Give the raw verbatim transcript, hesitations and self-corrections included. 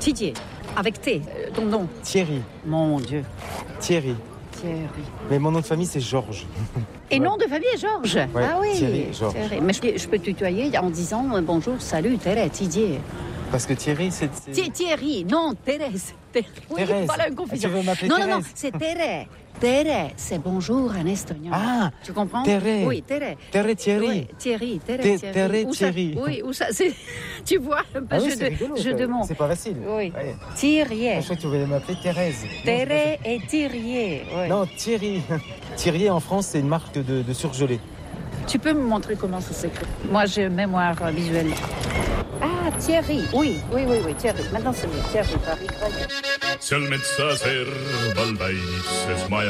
Didier, avec T, euh, ton nom. Thierry. Mon Dieu. Thierry. Thierry. Mais mon nom de famille, c'est Georges. Et Ouais. nom de famille, Georges. Ouais, Ah oui. Thierry, Georges. Thierry. Mais je, je peux te tutoyer en disant euh, bonjour, salut, Thérèse, Didier. Parce que Thierry, c'est... c'est- Thi- Thierry, non, Thérèse. Thé- Oui, Thérèse. voilà une Ah, confusion. tu veux m'appeler non, non, non, Thérèse? c'est Thérèse. Thérèse, c'est bonjour en estonien. Ah, Tu comprends? Thérèse. Oui, Thérèse. Thérèse Thierry. Oui, Thierry, Thé- Thérèse, Thierry. Thérèse Où ça- Thierry. Oui, où ça, c'est... Tu vois, un peu Ah oui, jeu c'est de, rigolo. jeu ça. de mots. C'est pas facile. Oui. Ouais. Thierry. Je crois que tu voulais m'appeler Thérèse. Thérèse et Thierry. oui. Non, Thierry. Thierry, en France, c'est une marque de, de surgelé. Tu peux me montrer comment ça s'écrit? Moi, j'ai une mémoire euh, visuelle. Ah, Thierry. Oui, oui, oui, oui, Thierry. Maintenant, c'est mieux. Thierry, Paris. Seal metsa serval väikses maja